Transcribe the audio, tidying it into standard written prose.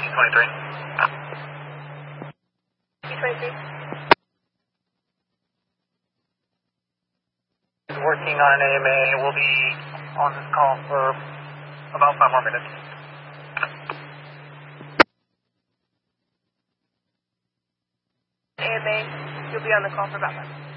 B23. B23. Working on an AMA. We'll be on this call for about 5 more minutes. AMA, you'll be on the call for about 5 minutes.